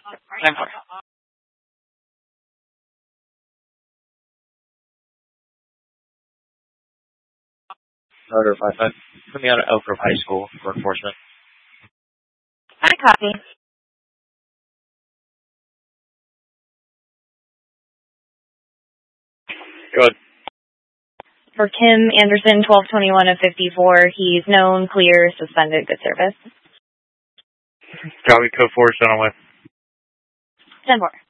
10-4. Order 5-5. Coming out of Elk Grove High School for enforcement. I copy. Good. For Kim Anderson, 1221 of 54, he's known, clear, suspended, good service. Copy, code 4, sent away. 10-4.